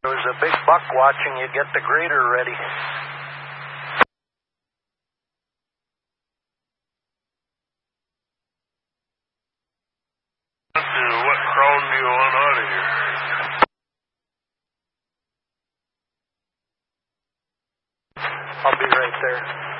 There was a big buck watching you get the grader ready. What crown do you want out of here? I'll be right there.